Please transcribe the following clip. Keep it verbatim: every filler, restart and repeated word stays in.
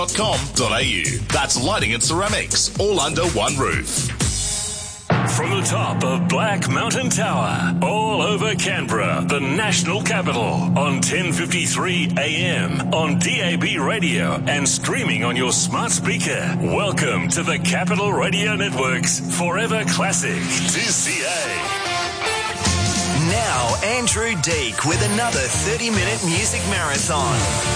dot com dot a u. That's lighting and ceramics, all under one roof. From the top of Black Mountain Tower, all over Canberra, the national capital, on ten fifty-three A M, on D A B radio and streaming on your smart speaker. Welcome to the Capital Radio Network's Forever Classic two C A. Now, Andrew Deek with another thirty-minute music marathon.